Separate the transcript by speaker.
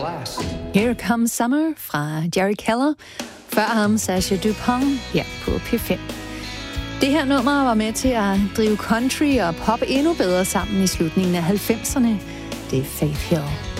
Speaker 1: last.
Speaker 2: Here Comes Summer fra Jerry Keller. Før ham Sasha Dupont her på P5. Det her nummer var med til at drive country og pop endnu bedre sammen i slutningen af 90'erne. Det er Faith Hill.